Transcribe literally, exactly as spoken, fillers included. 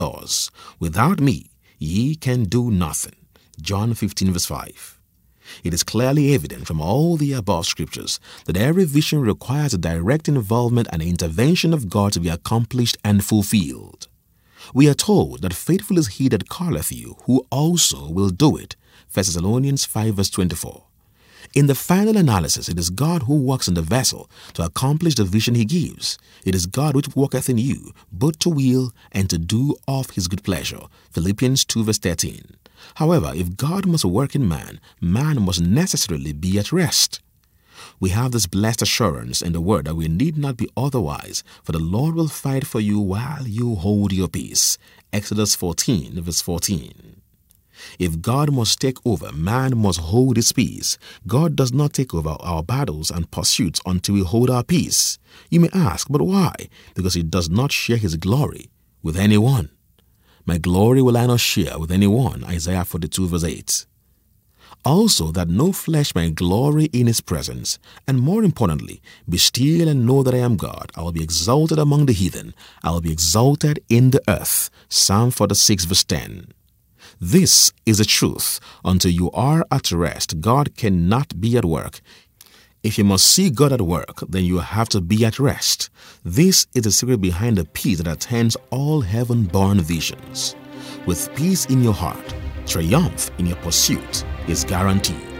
doors. Without me, ye can do nothing. John fifteen verse five. It is clearly evident from all the above scriptures that every vision requires a direct involvement and intervention of God to be accomplished and fulfilled. We are told that faithful is he that calleth you, who also will do it. First Thessalonians five verse twenty-four. In the final analysis, it is God who works in the vessel to accomplish the vision he gives. It is God which worketh in you, both to will and to do of his good pleasure. Philippians two verse thirteen. However, if God must work in man, man must necessarily be at rest. We have this blessed assurance in the word that we need not be otherwise, for the Lord will fight for you while you hold your peace. Exodus fourteen verse fourteen. If God must take over, man must hold his peace. God does not take over our battles and pursuits until we hold our peace. You may ask, but why? Because he does not share his glory with anyone. My glory will I not share with anyone. Isaiah forty-two verse eight. Also, that no flesh may glory in his presence. And more importantly, be still and know that I am God. I will be exalted among the heathen. I will be exalted in the earth. Psalm forty-six verse ten. This is the truth. Until you are at rest, God cannot be at work. If you must see God at work, then you have to be at rest. This is the secret behind the peace that attends all heaven-born visions. With peace in your heart, triumph in your pursuit is guaranteed.